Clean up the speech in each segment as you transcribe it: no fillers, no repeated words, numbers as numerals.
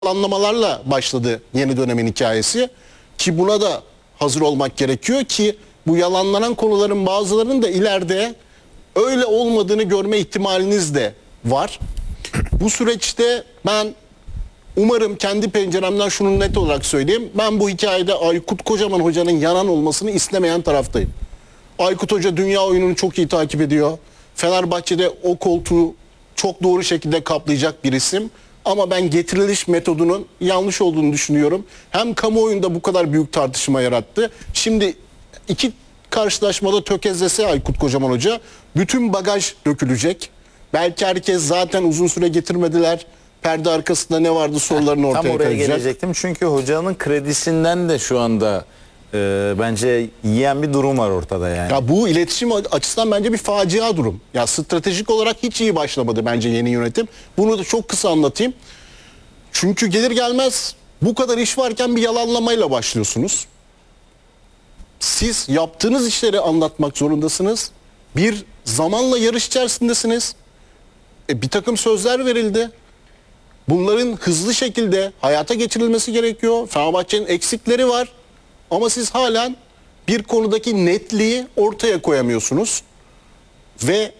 yalanlamalarla başladı yeni dönemin hikayesi. Ki buna da hazır olmak gerekiyor ki bu yalanlanan konuların bazılarının da ileride öyle olmadığını görme ihtimaliniz de var. Bu süreçte ben umarım kendi penceremden şunu net olarak söyleyeyim. Ben bu hikayede Aykut Kocaman Hoca'nın yanan olmasını istemeyen taraftayım. Aykut Hoca dünya oyununu çok iyi takip ediyor. Fenerbahçe'de o koltuğu çok doğru şekilde kaplayacak bir isim. Ama ben getiriliş metodunun yanlış olduğunu düşünüyorum. Hem kamuoyunda bu kadar büyük tartışma yarattı. Şimdi iki karşılaşmada tökezlese Aykut Kocaman Hoca bütün bagaj dökülecek. Belki herkes zaten uzun süre getirmediler. Perde arkasında ne vardı sorularını ortaya koyacak. Tam oraya koyacak. gelecektim. Çünkü hocanın kredisinden de şu anda bence yiyen bir durum var ortada yani. Ya bu iletişim açısından bence bir facia durum. Ya stratejik olarak hiç iyi başlamadı bence yeni yönetim. Bunu da çok kısa anlatayım. Çünkü gelir gelmez bu kadar iş varken bir yalanlamayla başlıyorsunuz. Siz yaptığınız işleri anlatmak zorundasınız. Bir zamanla yarış içerisindesiniz. Bir takım sözler verildi. Bunların hızlı şekilde hayata geçirilmesi gerekiyor. Fenerbahçe'nin eksikleri var. Ama siz halen bir konudaki netliği ortaya koyamıyorsunuz. Ve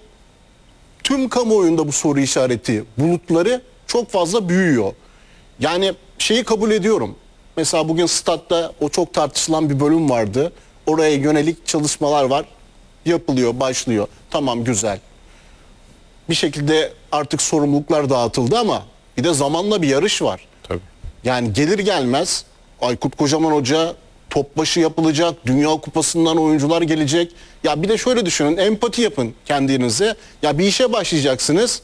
tüm kamuoyunda bu soru işareti bulutları çok fazla büyüyor. Yani şeyi kabul ediyorum. Mesela bugün statta o çok tartışılan bir bölüm vardı. Oraya yönelik çalışmalar var. Yapılıyor, başlıyor. Tamam, güzel. Bir şekilde artık sorumluluklar dağıtıldı ama bir de zamanla bir yarış var. Tabii. Yani gelir gelmez Aykut Kocaman Hoca topbaşı yapılacak, Dünya Kupası'ndan oyuncular gelecek. Ya bir de şöyle düşünün, empati yapın kendinize. Ya bir işe başlayacaksınız.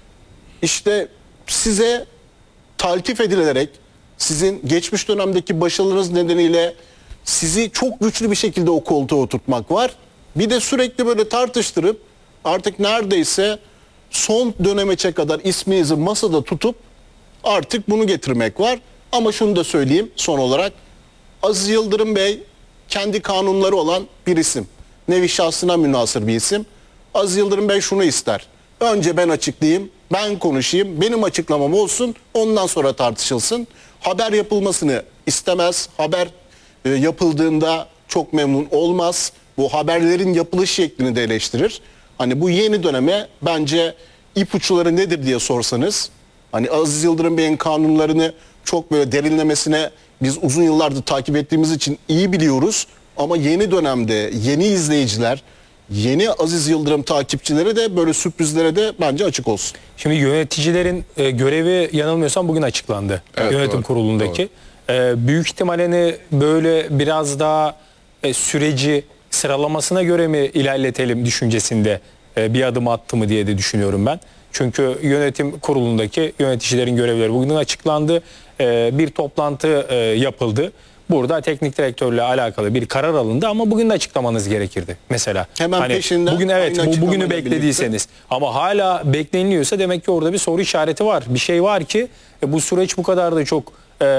İşte size taltif edilerek, sizin geçmiş dönemdeki başarılarınız nedeniyle sizi çok güçlü bir şekilde o koltuğa oturtmak var. Bir de sürekli böyle tartıştırıp artık neredeyse son dönemeçe kadar isminizi masada tutup artık bunu getirmek var. Ama şunu da söyleyeyim son olarak. Aziz Yıldırım Bey kendi kanunları olan bir isim. Nevi şahsına münhasır bir isim. Aziz Yıldırım Bey şunu ister. Önce ben açıklayayım, ben konuşayım, benim açıklamam olsun, ondan sonra tartışılsın. Haber yapılmasını istemez. Haber yapıldığında çok memnun olmaz. Bu haberlerin yapılış şeklini de eleştirir. Hani bu yeni döneme bence ipuçları nedir diye sorsanız, hani Aziz Yıldırım Bey'in kanunlarını çok böyle derinlemesine biz uzun yıllardır takip ettiğimiz için iyi biliyoruz. Ama yeni dönemde yeni izleyiciler, yeni Aziz Yıldırım takipçileri de böyle sürprizlere de bence açık olsun. Şimdi yöneticilerin görevi yanılmıyorsam bugün açıklandı. Evet, yönetim doğru, kurulundaki. Büyük ihtimalle böyle biraz daha süreci sıralamasına göre mi ilerletelim düşüncesinde bir adım attı mı diye de düşünüyorum ben. Çünkü yönetim kurulundaki yöneticilerin görevleri bugün açıklandı. Bir toplantı yapıldı. Burada teknik direktörle alakalı bir karar alındı ama bugün de açıklamanız gerekirdi mesela. Hemen hani peşinden bugün evet aynı bugünü açıklamayla beklediyseniz ama hala bekleniliyorsa demek ki orada bir soru işareti var. Bir şey var ki bu süreç bu kadar da çok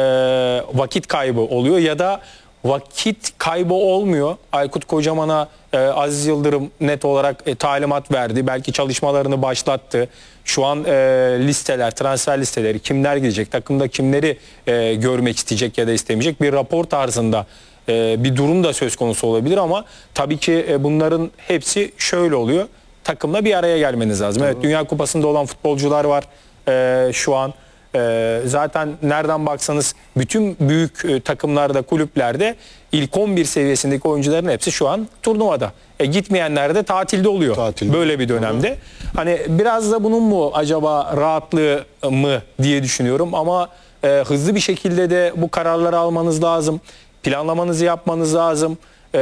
vakit kaybı oluyor ya da vakit kaybı olmuyor. Aykut Kocaman'a Aziz Yıldırım net olarak talimat verdi. Belki çalışmalarını başlattı. Şu an listeler, transfer listeleri, kimler gidecek, takımda kimleri görmek isteyecek ya da istemeyecek bir rapor tarzında bir durum da söz konusu olabilir ama tabii ki bunların hepsi şöyle oluyor. Takımla bir araya gelmeniz lazım. Evet, Dünya Kupası'nda olan futbolcular var şu an. Zaten nereden baksanız bütün büyük takımlarda, kulüplerde ilk 11 seviyesindeki oyuncuların hepsi şu an turnuvada. Gitmeyenler de tatilde oluyor. Böyle bir dönemde. Hani biraz da bunun mu acaba rahatlığı mı diye düşünüyorum ama hızlı bir şekilde de bu kararları almanız lazım. Planlamanızı yapmanız lazım.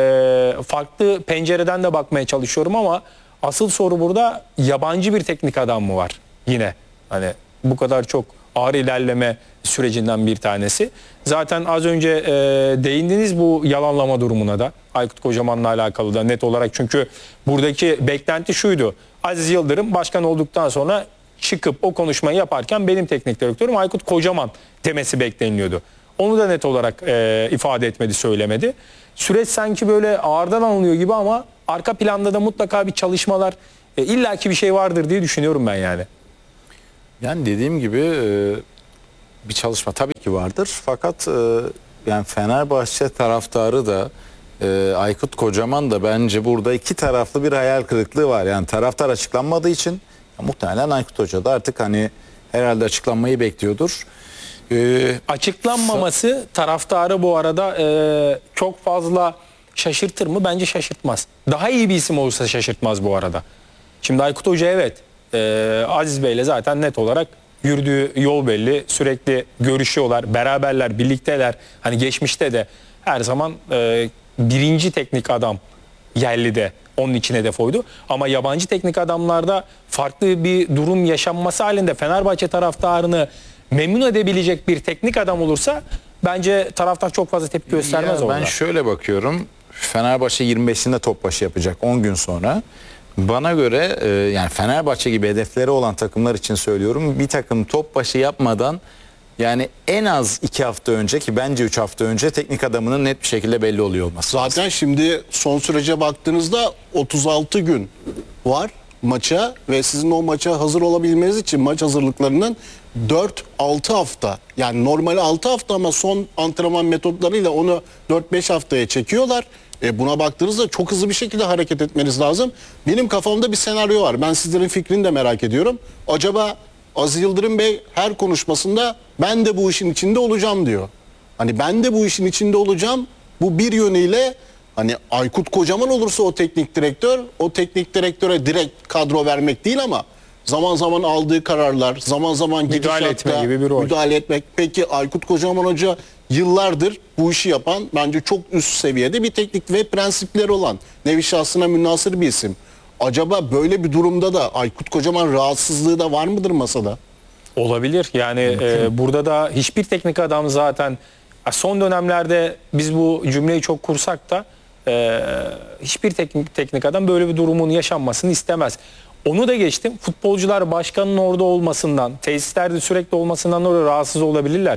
Farklı pencereden de bakmaya çalışıyorum ama asıl soru burada yabancı bir teknik adam mı var yine? Hani bu kadar çok ağır ilerleme sürecinden bir tanesi. Zaten az önce değindiniz bu yalanlama durumuna da. Aykut Kocaman'la alakalı da net olarak. Çünkü buradaki beklenti şuydu. Aziz Yıldırım başkan olduktan sonra çıkıp o konuşmayı yaparken benim teknik direktörüm Aykut Kocaman demesi bekleniliyordu. Onu da net olarak ifade etmedi, söylemedi. Süreç sanki böyle ağırdan alınıyor gibi ama arka planda da mutlaka bir çalışmalar, illaki bir şey vardır diye düşünüyorum ben yani. Yani dediğim gibi bir çalışma tabii ki vardır. Fakat yani Fenerbahçe taraftarı da Aykut Kocaman da bence burada iki taraflı bir hayal kırıklığı var. Yani taraftar açıklanmadığı için muhtemelen Aykut Hoca da artık hani herhalde açıklanmayı bekliyordur. Açıklanmaması taraftarı bu arada çok fazla şaşırtır mı? Bence şaşırtmaz. Daha iyi bir isim olursa şaşırtmaz bu arada. Şimdi Aykut Hoca evet Aziz Bey'le zaten net olarak yürüdüğü yol belli. Sürekli görüşüyorlar, beraberler, birlikteler. Hani geçmişte de her zaman birinci teknik adam yerli de onun için hedef oydu. Ama yabancı teknik adamlarda farklı bir durum yaşanması halinde Fenerbahçe taraftarını memnun edebilecek bir teknik adam olursa bence taraftar çok fazla tepki göstermez Ya orada. ben şöyle bakıyorum. Fenerbahçe 25'inde top başı yapacak 10 gün sonra. Bana göre yani Fenerbahçe gibi hedefleri olan takımlar için söylüyorum. Bir takım top başı yapmadan yani en az 2 hafta önce ki bence 3 hafta önce teknik adamının net bir şekilde belli oluyor olması. Zaten şimdi son sürece baktığınızda 36 gün var maça ve sizin o maça hazır olabilmeniz için maç hazırlıklarının 4-6 hafta, yani normali 6 hafta ama son antrenman metotlarıyla onu 4-5 haftaya çekiyorlar. Buna baktığınızda çok hızlı bir şekilde hareket etmeniz lazım. Benim kafamda bir senaryo var. Ben sizlerin fikrini de merak ediyorum. Acaba Aziz Yıldırım Bey her konuşmasında ben de bu işin içinde olacağım diyor. Hani ben de bu işin içinde olacağım. Bu bir yönüyle hani Aykut Kocaman olursa o teknik direktör, o teknik direktöre direkt kadro vermek değil ama zaman zaman aldığı kararlar, zaman zaman Müdahale gidişatta etme gibi bir rol. müdahale etmek. Peki Aykut Kocaman Hoca yıllardır bu işi yapan, bence çok üst seviyede bir teknik ve prensipleri olan, nevi şahsına münhasır bir isim. Acaba böyle bir durumda da Aykut Kocaman rahatsızlığı da var mıdır masada? Olabilir. Yani burada da hiçbir teknik adam zaten son dönemlerde biz bu cümleyi çok kursak da hiçbir teknik adam böyle bir durumun yaşanmasını istemez. Onu da geçtim. Futbolcular başkanın orada olmasından, tesislerde sürekli olmasından dolayı rahatsız olabilirler.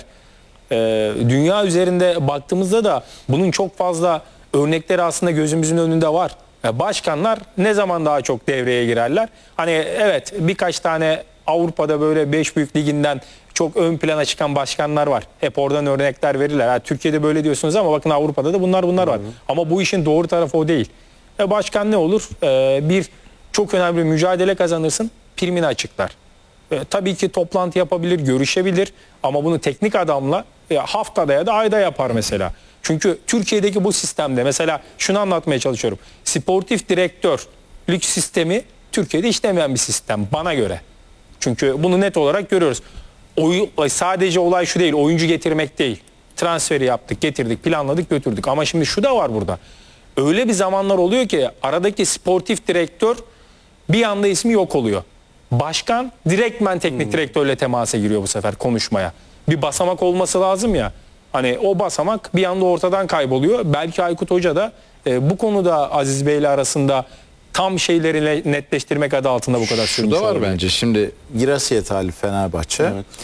Dünya üzerinde baktığımızda da bunun çok fazla örnekleri aslında gözümüzün önünde var. Başkanlar ne zaman daha çok devreye girerler? Hani evet, birkaç tane Avrupa'da böyle 5 büyük liginden çok ön plana çıkan başkanlar var. Hep oradan örnekler verirler. Ha, Türkiye'de böyle diyorsunuz ama bakın Avrupa'da da bunlar var. Ama bu işin doğru tarafı o değil. Başkan ne olur? Bir çok önemli bir mücadele kazanırsın, primini açıklar. Tabii ki toplantı yapabilir, görüşebilir ama bunu teknik adamla haftada ya da ayda yapar mesela. Çünkü Türkiye'deki bu sistemde mesela şunu anlatmaya çalışıyorum. Sportif direktörlük sistemi Türkiye'de işlemeyen bir sistem bana göre. Çünkü bunu net olarak görüyoruz. Sadece olay şu değil, oyuncu getirmek değil. Transferi yaptık, getirdik, planladık, götürdük. Ama şimdi şu da var burada. Öyle bir zamanlar oluyor ki aradaki sportif direktör bir anda ismi yok oluyor. Başkan direktmen teknik direktörle temasa giriyor bu sefer konuşmaya. Bir basamak olması lazım ya. Hani o basamak bir anda ortadan kayboluyor. Belki Aykut Hoca da bu konuda Aziz Bey'le arasında tam şeyleri netleştirmek adı altında bu kadar sürmüş Şu da var olabilir. bence. Şimdi Girasya talip Fenerbahçe.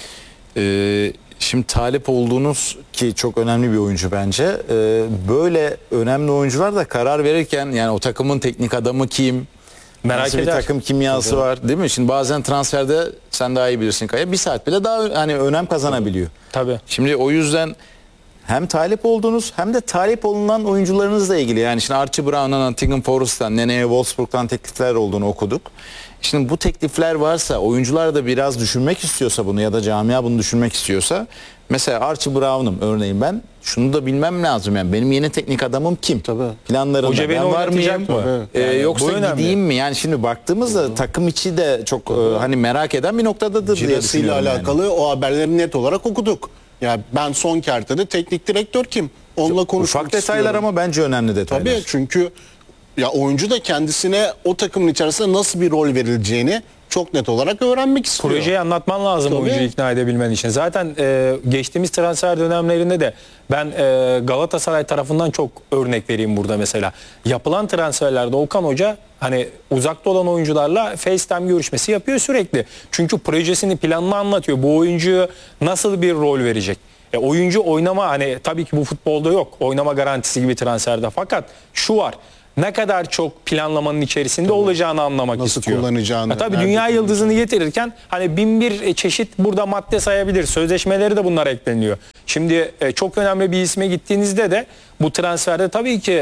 Evet. Şimdi talip olduğunuz ki çok önemli bir oyuncu bence. Böyle önemli oyuncular da karar verirken yani o takımın teknik adamı kim? Merak Nasıl bir eder. takım kimyası var değil mi? Şimdi bazen transferde sen daha iyi bilirsin Kaya. Bir saat bile daha hani önem kazanabiliyor. Tabii. Şimdi o yüzden hem talip olduğunuz hem de talip olunan oyuncularınızla ilgili. Yani şimdi Archie Brown'dan, Nottingham Forest'tan, Neneye Wolfsburg'dan teklifler olduğunu okuduk. Şimdi bu teklifler varsa, oyuncular da biraz düşünmek istiyorsa bunu ya da camia bunu düşünmek istiyorsa, mesela Archie Brown'um örneğin ben şunu da bilmem lazım yani benim yeni teknik adamım kim? Tabii. Planlarında Hoca beni ben var oynatacak mıyım? mı? Yani Yoksa bu önemli. gideyim mi? Yani şimdi baktığımızda takım içi de çok hani merak eden bir noktadadır diye Cirası ile düşünüyorum yani. alakalı o haberleri net olarak okuduk. Yani ben son kertede teknik direktör kim? Onunla konuşmak Ufak detaylar istiyorum. ama bence önemli detaylar. Tabii, çünkü ya oyuncu da kendisine o takımın içerisinde nasıl bir rol verileceğini çok net olarak öğrenmek istiyor. Projeyi anlatman lazım Tabii. oyuncuyu ikna edebilmen için. Zaten geçtiğimiz transfer dönemlerinde de ben Galatasaray tarafından çok örnek vereyim burada mesela. Yapılan transferlerde Okan Hoca hani uzakta olan oyuncularla FaceTime görüşmesi yapıyor sürekli. Çünkü projesini, planını anlatıyor. Bu oyuncuya nasıl bir rol verecek? Oyuncu oynama, hani tabii ki bu futbolda yok. Oynama garantisi gibi transferde. Fakat şu var. ne kadar çok planlamanın içerisinde olacağını anlamak Nasıl istiyor. kullanacağını, Tabii nerede dünya yıldızını getirirken hani bin bir çeşit burada madde sayabilir. Sözleşmeleri de bunlar ekleniyor. Şimdi çok önemli bir isme gittiğinizde de bu transferde tabii ki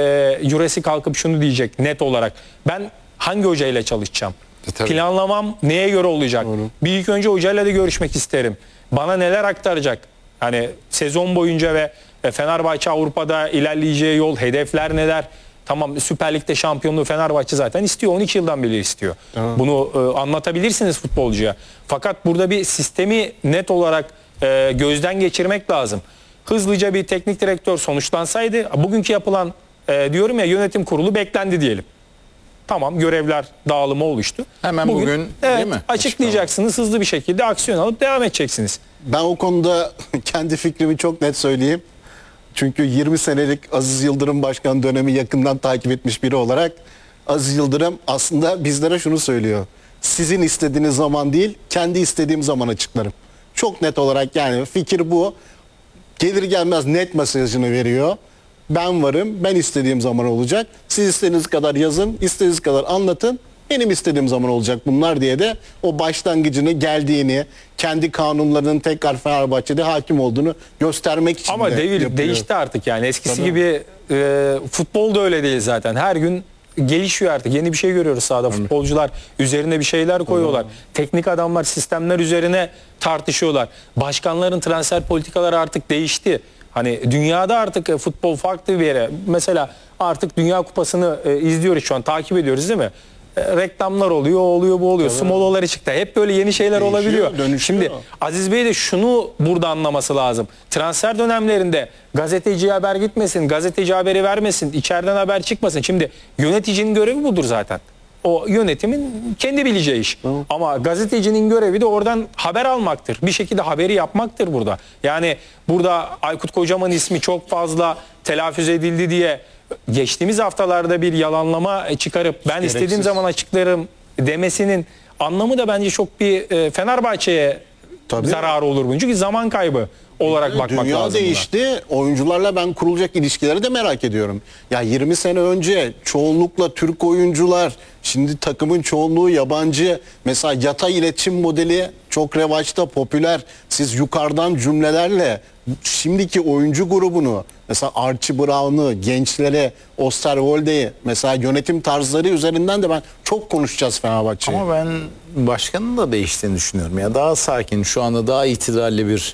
Juresi kalkıp şunu diyecek net olarak. Ben hangi hocayla çalışacağım? Tabii. Planlamam neye göre olacak? Bir ilk önce hocayla da görüşmek isterim. Bana neler aktaracak? Hani sezon boyunca ve Fenerbahçe Avrupa'da ilerleyeceği yol, hedefler neler? Tamam, Süper Lig'de şampiyonluğu Fenerbahçe zaten istiyor. 12 yıldan beri istiyor. Bunu anlatabilirsiniz futbolcuya. Fakat burada bir sistemi net olarak gözden geçirmek lazım. Hızlıca bir teknik direktör sonuçlansaydı, bugünkü yapılan diyorum ya, yönetim kurulu beklendi diyelim. Tamam, görevler dağılımı oluştu. Hemen bugün, evet, değil mi? açıklayacaksınız, hızlı bir şekilde aksiyon alıp devam edeceksiniz. Ben o konuda kendi fikrimi çok net söyleyeyim. Çünkü 20 senelik Aziz Yıldırım başkan dönemi yakından takip etmiş biri olarak Aziz Yıldırım aslında bizlere şunu söylüyor. Sizin istediğiniz zaman değil, kendi istediğim zaman açıklarım. Çok net olarak, yani fikir bu. Gelir gelmez net mesajını veriyor. Ben varım, ben istediğim zaman olacak. Siz istediğiniz kadar yazın, istediğiniz kadar anlatın. Benim istediğim zaman olacak bunlar diye de o başlangıcını, geldiğini, kendi kanunlarının tekrar Fenerbahçe'de hakim olduğunu göstermek için Ama de devir yapıyor. değişti artık yani. Eskisi Tabii. gibi futbol da öyle değil zaten. Her gün gelişiyor artık. Yeni bir şey görüyoruz sahada. Futbolcular üzerine bir şeyler koyuyorlar. Teknik adamlar sistemler üzerine tartışıyorlar. Başkanların transfer politikaları artık değişti. Hani dünyada artık futbol farklı bir yere. Mesela artık Dünya Kupası'nı izliyoruz şu an. Takip ediyoruz değil mi? Reklamlar oluyor, bu oluyor. Smoloları çıktı. Hep böyle yeni şeyler Değişiyor, olabiliyor. dönüşüyor. Şimdi Aziz Bey de şunu burada anlaması lazım. Transfer dönemlerinde gazeteciye haber gitmesin, gazeteci haberi vermesin, içeriden haber çıkmasın. Şimdi yöneticinin görevi budur zaten. O yönetimin kendi bileceği iş. Ama gazetecinin görevi de oradan haber almaktır. Bir şekilde haberi yapmaktır burada. Yani burada Aykut Kocaman ismi çok fazla telaffuz edildi diye geçtiğimiz haftalarda bir yalanlama çıkarıp ben istediğim Gereksiz. zaman açıklarım demesinin anlamı da bence çok bir Fenerbahçe'ye Tabii. zararı olur bunun. Çünkü zaman kaybı olarak bakmak Dünya lazım buna. değişti. Oyuncularla ben kurulacak ilişkileri de merak ediyorum. Ya 20 sene önce çoğunlukla Türk oyuncular, şimdi takımın çoğunluğu yabancı. Mesela yatay iletişim modeli çok revaçta, popüler. Siz yukarıdan cümlelerle şimdiki oyuncu grubunu, mesela Archie Brown'u, gençlere, Osterwolde'yi, mesela yönetim tarzları üzerinden de ben çok konuşacağız Fenerbahçe'yi. Ama ben başkanın da değiştiğini düşünüyorum. Ya daha sakin, şu anda daha itidalli bir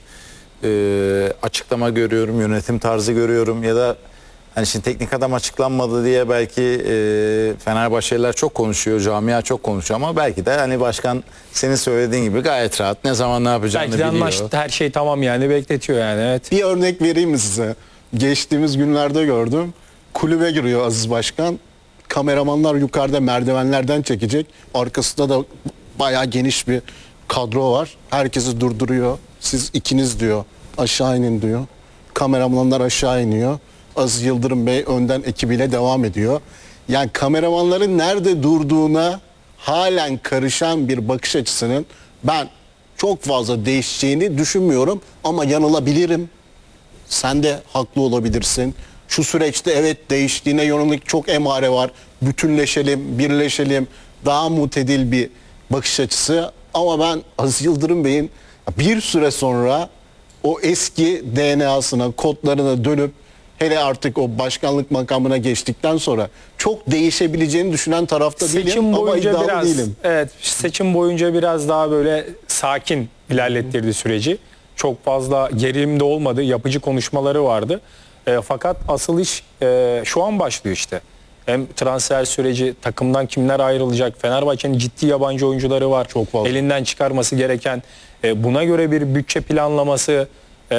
açıklama görüyorum, yönetim tarzı görüyorum ya da hani şimdi teknik adam açıklanmadı diye belki Fenerbahçeliler çok konuşuyor, camia çok konuşuyor ama belki de hani başkan senin söylediğin gibi gayet rahat, ne zaman ne yapacağını Belki de biliyor. anlaştı, her şey tamam yani, bekletiyor yani, evet. Bir örnek vereyim mi size? Geçtiğimiz günlerde gördüm. Kulübe giriyor Aziz Başkan. Kameramanlar yukarıda merdivenlerden çekecek. Arkasında da bayağı geniş bir kadro var. Herkesi durduruyor. Siz ikiniz diyor. Aşağı inin diyor. Kameramanlar aşağı iniyor. Aziz Yıldırım Bey önden ekibiyle devam ediyor. Yani kameramanların nerede durduğuna halen karışan bir bakış açısının ben çok fazla değişeceğini düşünmüyorum ama yanılabilirim. Sen de haklı olabilirsin. Şu süreçte evet değiştiğine yönelik çok emare var. Bütünleşelim, birleşelim, daha mutedil bir bakış açısı. Ama ben Aziz Yıldırım Bey'in bir süre sonra o eski DNA'sına, kodlarına dönüp hele artık o başkanlık makamına geçtikten sonra çok değişebileceğini düşünen tarafta değilim Seçim ama boyunca iddialı biraz, değilim. evet, seçim boyunca biraz daha böyle sakin ilerlettirdi süreci. Çok fazla gerilimde olmadı, yapıcı konuşmaları vardı. Fakat asıl iş şu an başlıyor işte. Hem transfer süreci, takımdan kimler ayrılacak, Fenerbahçe'nin ciddi yabancı oyuncuları var. Çok fazla. Elinden çıkarması gereken, buna göre bir bütçe planlaması,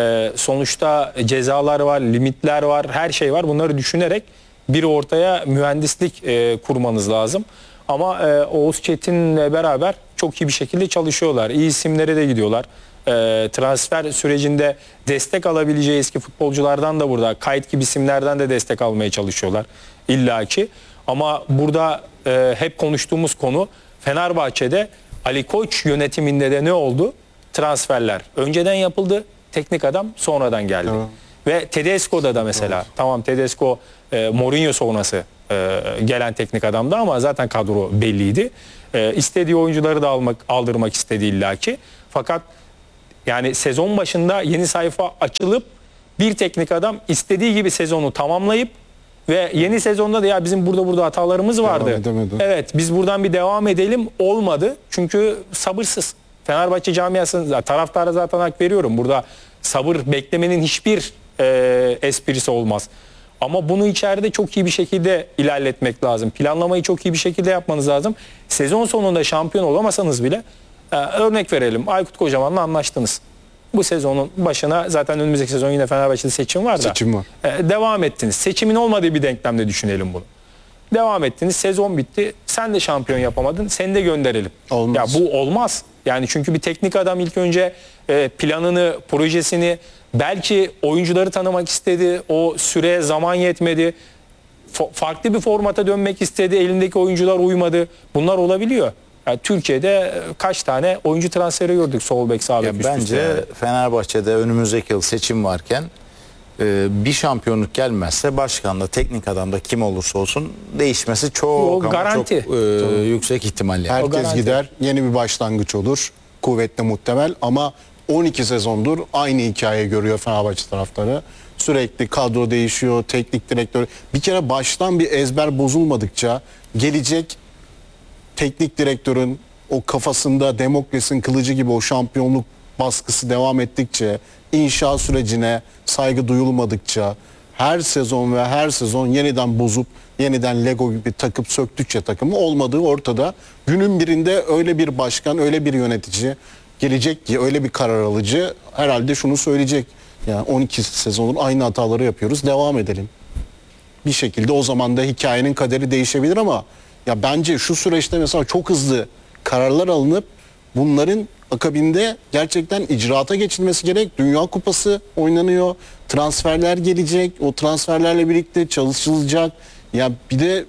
sonuçta cezalar var, limitler var, her şey var. Bunları düşünerek bir ortaya mühendislik kurmanız lazım. Ama Oğuz Çetin'le beraber çok iyi bir şekilde çalışıyorlar. İyi isimlere de gidiyorlar. Transfer sürecinde destek alabileceği eski futbolculardan da burada, kayıt gibi isimlerden de destek almaya çalışıyorlar illaki. Ama burada hep konuştuğumuz konu, Fenerbahçe'de Ali Koç yönetiminde de ne oldu? Transferler önceden yapıldı, teknik adam sonradan geldi. Ve Tedesco'da da mesela tamam Tedesco Mourinho sonrası gelen teknik adamdı ama zaten kadro belliydi. İstediği oyuncuları da aldırmak istedi illaki. Fakat yani sezon başında yeni sayfa açılıp bir teknik adam istediği gibi sezonu tamamlayıp ve yeni sezonda da ya bizim burada hatalarımız vardı. edemedi. Evet biz buradan bir devam edelim olmadı. Çünkü sabırsız. Fenerbahçe camiasının taraftara zaten hak veriyorum. Burada sabır beklemenin hiçbir esprisi olmaz. Ama bunu içeride çok iyi bir şekilde ilerletmek lazım. Planlamayı çok iyi bir şekilde yapmanız lazım. Sezon sonunda şampiyon olamasanız bile örnek verelim. Aykut Kocaman'la anlaştınız. Bu sezonun başına zaten önümüzdeki sezon yine Fenerbahçe'de seçim var da. Seçim var. Devam ettiniz. Seçimin olmadığı bir denklemde düşünelim bunu. Devam ettiniz. Sezon bitti. Sen de şampiyon yapamadın. Seni de gönderelim. Olmaz. Ya bu olmaz. Yani çünkü bir teknik adam ilk önce planını, projesini belki oyuncuları tanımak istedi. O süreye zaman yetmedi. Farklı bir formata dönmek istedi. Elindeki oyuncular uymadı. Bunlar olabiliyor. Yani Türkiye'de kaç tane oyuncu transferi gördük sol bek sağ bek üst üste Bence yani. Fenerbahçe'de önümüzdeki yıl seçim varken bir şampiyonluk gelmezse başkan da teknik adam da kim olursa olsun değişmesi çok ama garanti. çok yüksek ihtimal yani. Herkes garanti. gider, yeni bir başlangıç olur. Kuvvetli muhtemel ama 12 sezondur aynı hikaye görüyor Fenerbahçe taraftarı. Sürekli kadro değişiyor, teknik direktör. Bir kere baştan bir ezber bozulmadıkça gelecek teknik direktörün o kafasında Demokles'in kılıcı gibi o şampiyonluk baskısı devam ettikçe, inşa sürecine saygı duyulmadıkça, her sezon yeniden bozup yeniden Lego gibi takıp söktükçe takımı olmadığı ortada. Günün birinde öyle bir başkan, öyle bir yönetici gelecek ki öyle bir karar alıcı herhalde şunu söyleyecek. Yani 12 sezonun aynı hataları yapıyoruz, devam edelim. Bir şekilde o zaman da hikayenin kaderi değişebilir ama ya bence şu süreçte mesela çok hızlı kararlar alınıp bunların akabinde gerçekten icraata geçilmesi gerek. Dünya Kupası oynanıyor. Transferler gelecek. O transferlerle birlikte çalışılacak. Ya bir de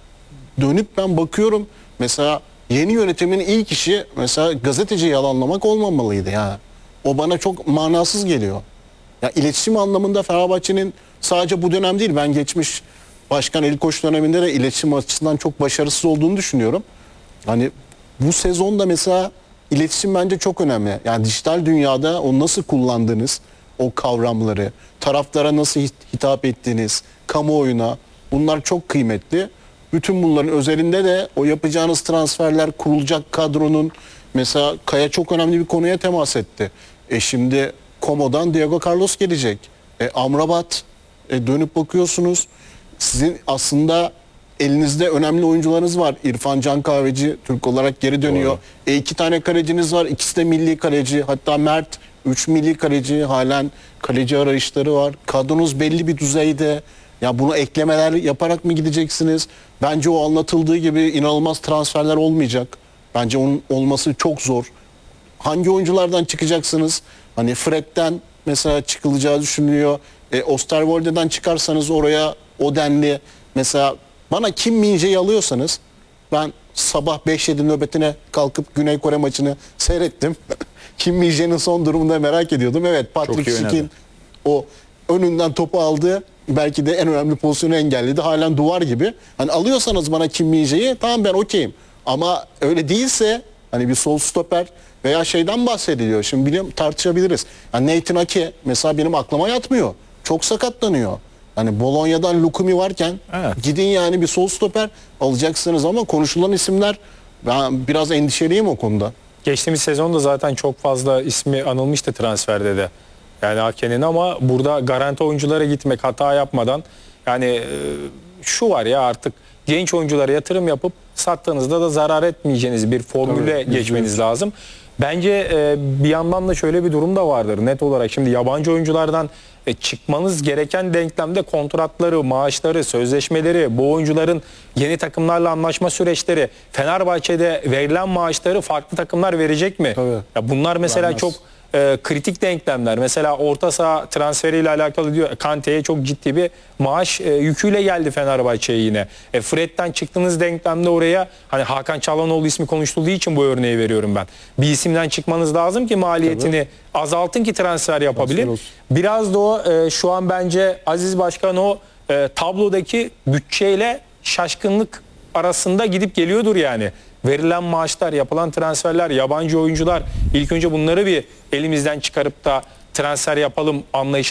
dönüp ben bakıyorum mesela yeni yönetimin ilk işi mesela gazeteci yalanlamak olmamalıydı ya. O bana çok manasız geliyor. Ya iletişim anlamında Fenerbahçe'nin sadece bu dönem değil, ben geçmiş Başkan Ali Koç döneminde de iletişim açısından çok başarısız olduğunu düşünüyorum. Hani bu sezonda mesela iletişim bence çok önemli. Yani dijital dünyada o nasıl kullandığınız o kavramları, taraftara nasıl hitap ettiğiniz, kamuoyuna, bunlar çok kıymetli. Bütün bunların özelinde de o yapacağınız transferler, kurulacak kadronun, mesela Kaya çok önemli bir konuya temas etti. Şimdi Como'dan Diego Carlos gelecek. Amrabat, dönüp bakıyorsunuz. Sizin aslında elinizde önemli oyuncularınız var. İrfan Can Kahveci Türk olarak geri dönüyor. 2 tane kaleciniz var. İkisi de milli kaleci. Hatta Mert 3 milli kaleci. Halen kaleci arayışları var. Kadronuz belli bir düzeyde. Ya bunu eklemeler yaparak mı gideceksiniz? Bence o anlatıldığı gibi inanılmaz transferler olmayacak. Bence onun olması çok zor. Hangi oyunculardan çıkacaksınız? Hani Fred'den mesela çıkılacağı düşünülüyor. Osterwolde'den çıkarsanız oraya o denli mesela bana Kim Min-jae'yi alıyorsanız ben sabah 5-7 nöbetine kalkıp Güney Kore maçını seyrettim. Kim Min-jae'nin son durumunu da merak ediyordum. Evet, Patrick Schick'in o önünden topu aldı. Belki de en önemli pozisyonu engelledi. Halen duvar gibi. Hani alıyorsanız bana Kim Min-jae'yi tamam ben okeyim. Ama öyle değilse hani bir sol stoper veya şeyden bahsediliyor. Şimdi biliyorum tartışabiliriz. Yani Nathan Ake mesela benim aklıma yatmıyor. Çok sakatlanıyor. Hani Bologna'dan Lukumi varken gidin yani bir sol stoper alacaksınız ama konuşulan isimler, ben biraz endişeliyim o konuda. Geçtiğimiz sezonda zaten çok fazla ismi anılmıştı transferde de. Yani Ake'nin ama burada garanti oyunculara gitmek hata yapmadan yani şu var ya artık genç oyunculara yatırım yapıp sattığınızda da zarar etmeyeceğiniz bir formüle geçmeniz lazım. Bence bir yandan da şöyle bir durum da vardır net olarak. Şimdi yabancı oyunculardan çıkmanız gereken denklemde kontratları, maaşları, sözleşmeleri, bu oyuncuların yeni takımlarla anlaşma süreçleri, Fenerbahçe'de verilen maaşları farklı takımlar verecek mi? Tabii. Ya bunlar mesela Vermez. çok kritik denklemler. Mesela orta saha transferiyle alakalı diyor. Kante'ye çok ciddi bir maaş yüküyle geldi Fenerbahçe'ye yine. Fred'den çıktığınız denklemde oraya hani Hakan Çalhanoğlu ismi konuşulduğu için bu örneği veriyorum ben. Bir isimden çıkmanız lazım ki maliyetini azaltın ki transfer yapabilir. Biraz da o şu an bence Aziz Başkan o tablodaki bütçeyle şaşkınlık arasında gidip geliyordur yani. Verilen maaşlar, yapılan transferler, yabancı oyuncular, ilk önce bunları bir elimizden çıkarıp da transfer yapalım anlayışı